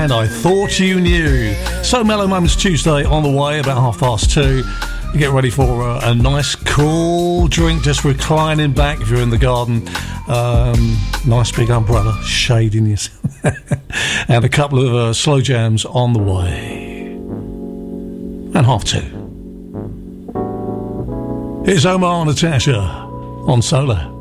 And I Thought You Knew. So Mellow Moments Tuesday on the way, about 2:30. You get ready for a nice cool drink, just reclining back if you're in the garden. Nice big umbrella, shading yourself. And a couple of slow jams on the way. And 2:30. Here's Omar and Natasha on Solar.